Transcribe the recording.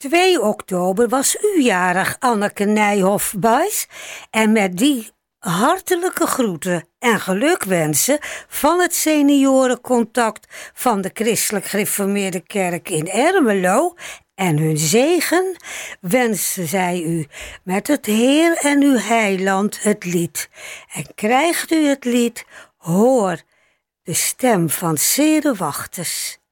2 oktober was u jarig, Anneke Nijhoff-Buys. En met die hartelijke groeten en gelukwensen van het seniorencontact van de Christelijk Gereformeerde Kerk in Ermelo en hun zegen wensen zij u met het Heer en uw heiland het lied. En krijgt u het lied, hoor de stem van Sere Wachters.